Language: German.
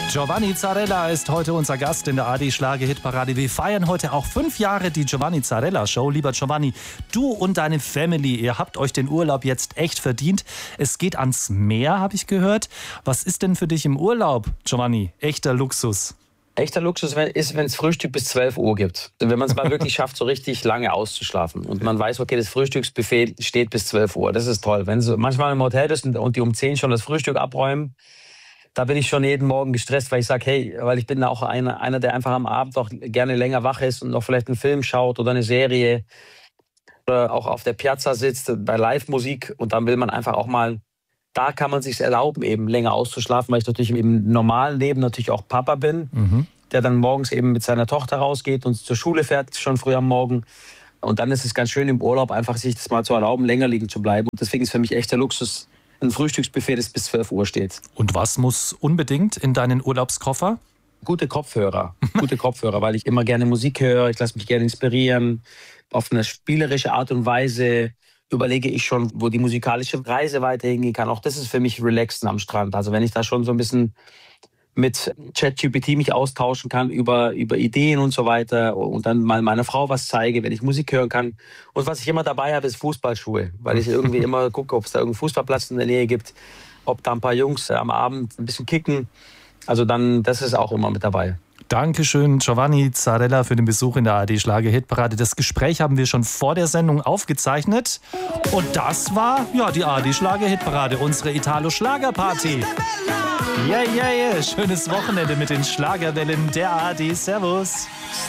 Giovanni Zarella ist heute unser Gast in der ARD-Schlager-Hitparade. Wir feiern heute auch 5 Jahre die Giovanni Zarella Show. Lieber Giovanni, du und deine Family, ihr habt euch den Urlaub jetzt echt verdient. Es geht ans Meer, habe ich gehört. Was ist denn für dich im Urlaub, Giovanni? Echter Luxus. Echter Luxus ist, wenn es Frühstück bis 12 Uhr gibt. Wenn man es mal wirklich schafft, so richtig lange auszuschlafen. Und man weiß, okay, das Frühstücksbuffet steht bis 12 Uhr. Das ist toll. Wenn du manchmal im Hotel bist und die um 10 schon das Frühstück abräumen, da bin ich schon jeden Morgen gestresst, weil ich sage, hey, weil ich bin auch einer, der einfach am Abend auch gerne länger wach ist und noch vielleicht einen Film schaut oder eine Serie oder auch auf der Piazza sitzt bei Live-Musik, und dann will man einfach auch mal, da kann man sich erlauben, eben länger auszuschlafen, weil ich natürlich im normalen Leben natürlich auch Papa bin, der dann morgens eben mit seiner Tochter rausgeht und zur Schule fährt, schon früh am Morgen. Und dann ist es ganz schön im Urlaub einfach sich das mal zu erlauben, länger liegen zu bleiben. Und deswegen ist für mich echter Luxus ein Frühstücksbuffet, das bis 12 Uhr steht. Und was muss unbedingt in deinen Urlaubskoffer? Gute Kopfhörer, weil ich immer gerne Musik höre, ich lasse mich gerne inspirieren. Auf eine spielerische Art und Weise überlege ich schon, wo die musikalische Reise weiterhin gehen kann. Auch das ist für mich relaxen am Strand. Also wenn ich da schon so ein bisschen mit ChatGPT mich austauschen kann über Ideen und so weiter und dann mal meiner Frau was zeige, wenn ich Musik hören kann. Und was ich immer dabei habe, ist Fußballschuhe, weil ich irgendwie immer gucke, ob es da irgendeinen Fußballplatz in der Nähe gibt, ob da ein paar Jungs am Abend ein bisschen kicken. Also dann, das ist auch immer mit dabei. Dankeschön, Giovanni Zarella, für den Besuch in der ARD-Schlager-Hitparade. Das Gespräch haben wir schon vor der Sendung aufgezeichnet. Und das war die ARD-Schlager-Hitparade, unsere Italo-Schlager-Party. Yeah. Schönes Wochenende mit den Schlagerwellen der ARD. Servus.